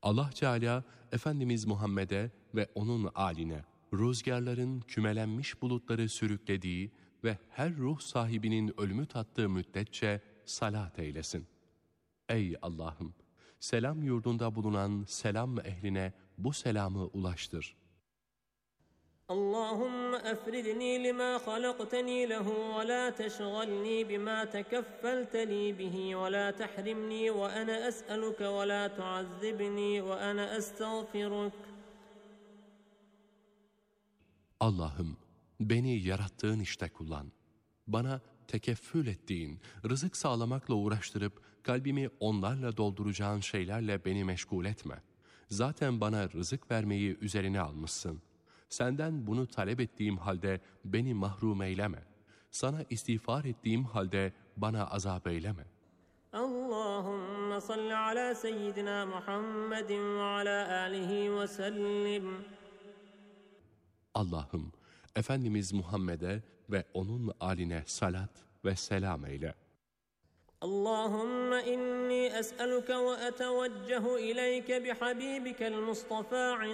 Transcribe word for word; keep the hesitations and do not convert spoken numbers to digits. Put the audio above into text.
Allah Teala Efendimiz Muhammed'e ve onun âline rüzgarların kümelenmiş bulutları sürüklediği ve her ruh sahibinin ölümü tattığı müddetçe salat eylesin. Ey Allah'ım! Selam yurdunda bulunan selam ehline bu selamı ulaştır. Allahümme efridni lima halaqtani lehu ve la teşgalni bima tekeffelteli bihi ve la tahrimni ve ana es'eluke ve la tuazzibni ve ana estağfiruk. Allah'ım, beni yarattığın işte kullan. Bana tekeffül ettiğin, rızık sağlamakla uğraştırıp kalbimi onlarla dolduracağın şeylerle beni meşgul etme. Zaten bana rızık vermeyi üzerine almışsın. Senden bunu talep ettiğim halde beni mahrum eyleme. Sana istiğfar ettiğim halde bana azap eyleme. Allahümme salli ala seyyidina Muhammedin ve ala alihi ve sellim. Allah'ım, Efendimiz Muhammed'e ve onun âline salat ve selam eyle. Allahümme inni es'eluke ve eteveccehu ileyke bihabibikel Mustafa